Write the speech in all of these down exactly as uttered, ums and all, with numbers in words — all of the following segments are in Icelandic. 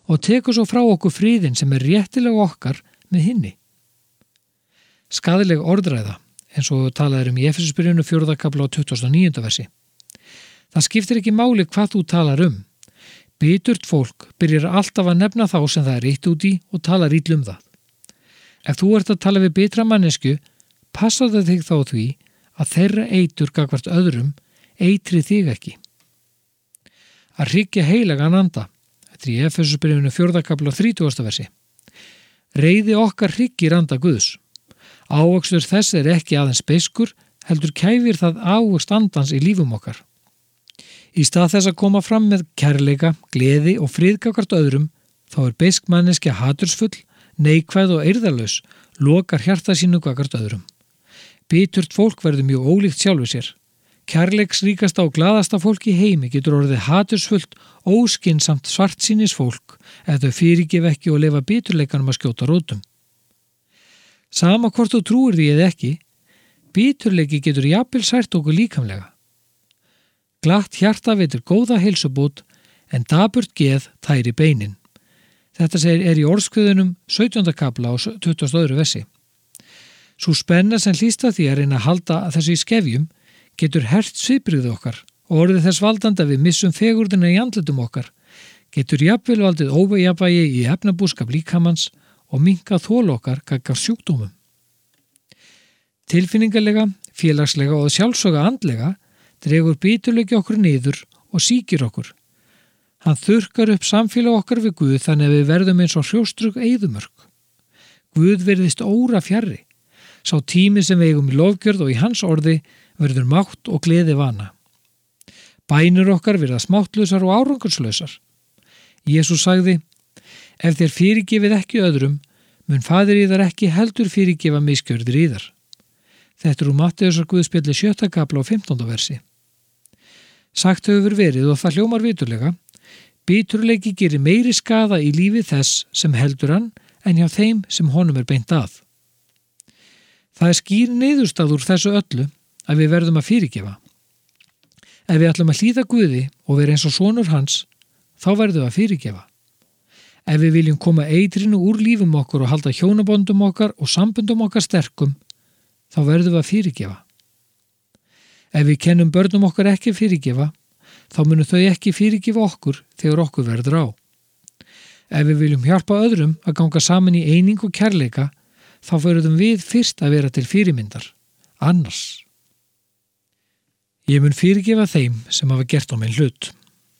og tekur svo frá okkur friðinn sem er réttilega okkar með hinni. Skaðleg orðræða, eins og talaður um í Efesubyrjunu fjórða kafla og tuttugasta og níunda versi. Það skiptir ekki máli hvað þú talar um. Biturt fólk byrjar alltaf að nefna þá sem það er eitt út í og talar illa um það. Ef þú ert að tala við bitra mannesku, passar það þig þá því að þeirra eitur gagvart öðrum eitri þig ekki. Að hryggja heilagan anda, þetta er í Efesubyrjunu fjórða kafla og þrítugasta versi. Reiði okkar hryggir anda Guðs. Ávöxtur þess er ekki aðeins beiskur, heldur kæfir það ávöxt andans í lífum okkar. Í stað þess að koma fram með kærleika, gleði og frið gagvart öðrum, þá er beisk manneskja hatursfull, neikvæð og eirðarlaus, lokar hjarta sínu gagvart öðrum. Biturt fólk verður mjög ólíkt sjálfu sér. Kærleiksríkasta og glaðasta fólk í heimi getur orðið hatursfullt, óskinsamt svartsýnis fólk ef þau fyrirgef ekki og lifa biturleikanum að skjóta rótum. Sama hvort þú trúir því eða ekki, biturleiki getur jafnvel sært okkur líkamlega. Glatt hjarta veitir góða heilsubót en daburt geð tæri beinin. Þetta segir er í orðskviðunum sautjánda kafla og tuttugasta og öðru versi. Sú spenna sem hlýst af því að reyna að halda þessu í skefjum getur hert svipbrigði okkar og orðið þess valdandi að við missum fegurðina í andlitum okkar, getur jafnvel valdið ójafnvægi í efnabúskap líkamans og minnka þol okkar gagnvart sjúkdómum. Tilfinningalega, félagslega og sjálfsögða andlega dregur biturleiki okkur niður og sýkir okkur. Hann þurrkar upp samfélag okkar við Guð þannig að við verðum eins og hrjóstrug eyðimörk. Guð virðist óra fjarri. Sá tími sem við eigum í lofgjörð og í hans orði verður mátt og gleði vana. Bænir okkar verða máttlausar og árangurslausar. Jesús sagði, ef þér fyrirgefið ekki öðrum, mun faðir yðar ekki heldur fyrirgefa misgjörðir yðar. Þetta er úr Matteusar Guðspjalli sjötta kafla og fimmtánda versi. Sagt hefur verið og það hljómar viturlega, biturleiki gerir meiri skaða í lífi þess sem heldur hann en hjá þeim sem honum er beint að. Það er skýr niðurstað úr þessu öllu að við verðum að fyrirgefa. Ef við ætlum að hlýða Guði og vera eins og sonur hans, þá verðum við að fyrirgefa. Ef við viljum koma eitrinu úr lífum okkur og halda hjónabondum okkar og sambundum okkar sterkum, þá verðum við að fyrirgefa. Ef við kennum börnum okkar ekki fyrirgefa, þá munum þau ekki fyrirgefa okkur þegar okkur verður á. Ef við viljum hjálpa öðrum að ganga saman í eining og kærleika, þá verðum við fyrst að vera til fyrirmyndar, annars. Ég mun fyrirgefa þeim sem hafa gert á minn hlut.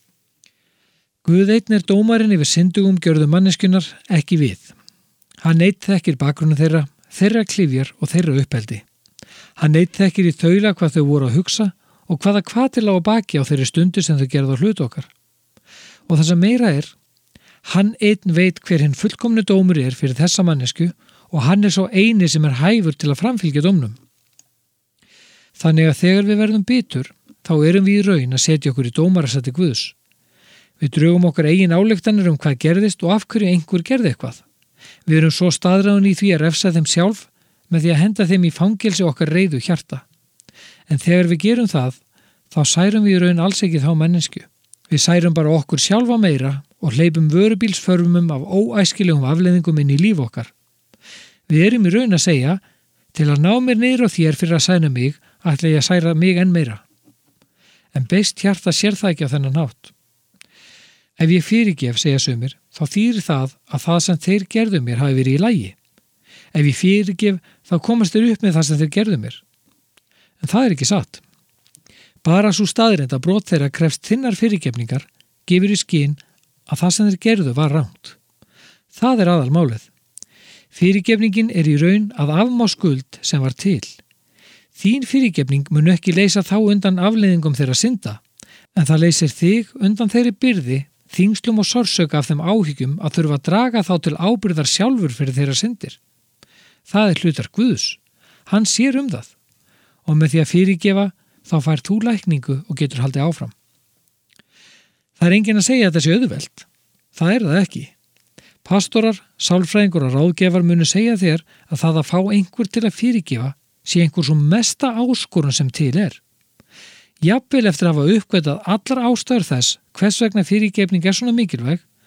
Guð einn er dómarinn yfir syndugum gjörðum manneskjunar, ekki við. Hann einn þekkir bakgrunna þeirra, þeirra klyfjar og þeirra uppeldi. Hann einn þekkir í þaula hvað þau voru að hugsa og hvaða hvatir lá á baki á þeirri stundu sem þau gerðu á hlut okkar. Og það sem meira er, hann einn veit hver hinn fullkomnu dómur er fyrir þessa mannesku og hann er svo eini sem er hæfur til að framfylgja dómnum. Þannig að þegar við verðum bitur, þá erum við í raun að setja okkur í dómarasæti Guðs. Við drögum okkar eigin ályktanir um hvað gerðist og af hverju einhver gerði eitthvað. Við erum svo staðráðin í því að refsa þeim sjálf með því að henda þeim í fangelsi okkar reiðu hjarta. En þegar við gerum það, þá særum við í raun alls ekki þá mennesku. Við særum bara okkur sjálfa meira og hleypum vörubílsförmum af óæskilegum afleiðingum inn í líf okkar. Við erum í raun að segja, til að ná mér niður á þér fyrir að sæna mig, ætla ég að særa mig enn meira. En beist hjarta sér það ekki á þennan hátt. Ef ég fyrirgef, segja sumir, þá þýðir það að það sem þeir gerðu mér hafi verið í lagi. Ef ég fyrirgef, þá komast þeir upp með það sem þeir gerðu mér. En það er ekki satt. Bara svo staðreind að brot þeirra krefst þinnar fyrirgefningar gefur í skyn að það sem þeir gerðu var rangt. Það er aðalmálið. Fyrirgefningin er í raun að afmá skuld sem var til. Þín fyrirgefning mun ekki leysa þá undan afleiðingum þeirra synda, en það leysir þig undan þeirri byrði, þingslum og sársauka af þeim áhyggjum að þurfa að draga þá til ábyrgðar sjálfur fyrir þeirra syndir. Það er hlutar Guðs. Hann sér um það. Og með því að fyrirgefa, þá fær þú lækningu og getur haldið áfram. Það er enginn að segja að þetta sé auðvelt. Það er það ekki. Pastorar, sálfræðingur og ráðgjafar munu segja þér að það að fá einhver til að fyrirgefa sé einhver svo mesta áskorun sem til er. Jafnvel eftir að hafa uppgötað allar ástæður þess hvers vegna fyrirgefning er svona mikilvæg,